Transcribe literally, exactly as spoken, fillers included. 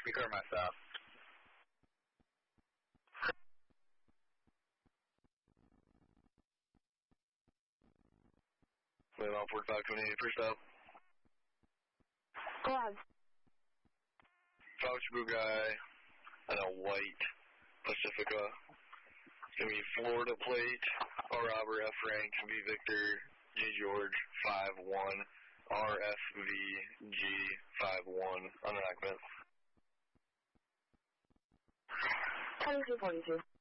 Record myself. Wait, on forty-five twenty-eight, first up. Go ahead. Fox Blue Guy and a white Pacifica. It's going to be Florida plate, R. Robert, F. Frank, V. Victor, G. George, five one, R. F. V. G. five one, on an occupant. twenty-two forty-two.